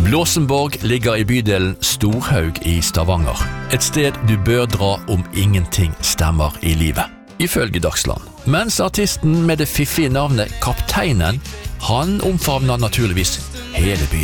Blåsenborg ligger i bydelen Storhaug i Stavanger. Et sted du bør dra om ingenting stemmer i livet, ifølge Dagsland. Mens artisten med det fiffige navnet Kapteinen, han omfavner naturligvis hele byen.